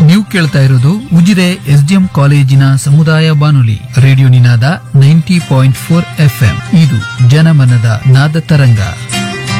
ನೀವು ಕೇಳ್ತಾ ಇರೋದು ಉಜಿರೆ ಎಸ್ಡಿಎಂ ಕಾಲೇಜಿನ ಸಮುದಾಯ ಬಾನುಲಿ ರೇಡಿಯೋ ನಿನಾದ 90.4 FM. ಇದು ಜನಮನದ ನಾದ ತರಂಗ.